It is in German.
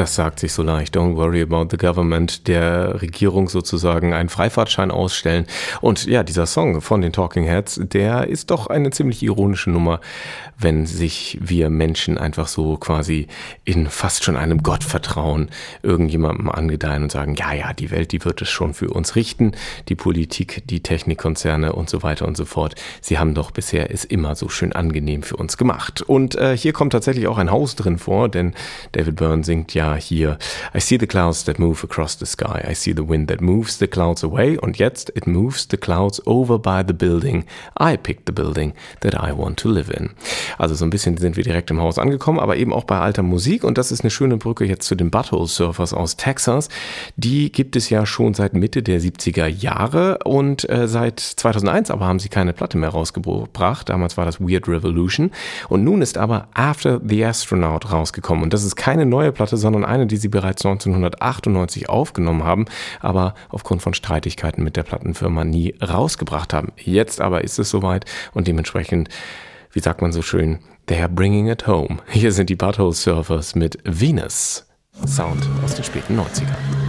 Das sagt sich so leicht. Don't worry about the government. Der Regierung sozusagen einen Freifahrtschein ausstellen. Und ja, dieser Song von den Talking Heads, der ist doch eine ziemlich ironische Nummer, wenn sich wir Menschen einfach so quasi in fast schon einem Gottvertrauen irgendjemandem angedeihen und sagen, ja, die Welt, die wird es schon für uns richten. Die Politik, die Technikkonzerne und so weiter und so fort. Sie haben doch bisher es immer so schön angenehm für uns gemacht. Und hier kommt tatsächlich auch ein Haus drin vor, denn David Byrne singt ja hier I see the clouds that move across the sky. I see the wind that moves the clouds away. Und jetzt, it moves the clouds over by the building. I picked the building that I want to live in. Also so ein bisschen sind wir direkt im Haus angekommen, aber eben auch bei alter Musik. Und das ist eine schöne Brücke jetzt zu den Butthole Surfers aus Texas. Die gibt es ja schon seit Mitte der 70er Jahre und seit 2001 aber haben sie keine Platte mehr rausgebracht. Damals war das Weird Revolution. Und nun ist aber After the Astronaut rausgekommen. Und das ist keine neue Platte, sondern eine, die sie bereits 1998 aufgenommen haben, aber aufgrund von Streitigkeiten mit der Plattenfirma nie rausgebracht haben. Jetzt aber ist es soweit und dementsprechend, wie sagt man so schön, they're bringing it home. Hier sind die Butthole Surfers mit Venus. Sound aus den späten 90ern.